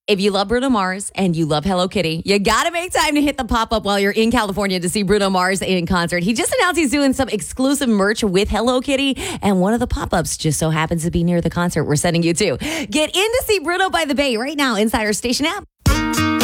If you love Bruno Mars and you love Hello Kitty, you got to make time to hit the pop-up while you're in California to see Bruno Mars in concert. He just announced he's doing some exclusive merch with Hello Kitty, and one of the pop-ups just so happens to be near the concert we're sending you to. Get in to see Bruno by the Bay right now inside our station app.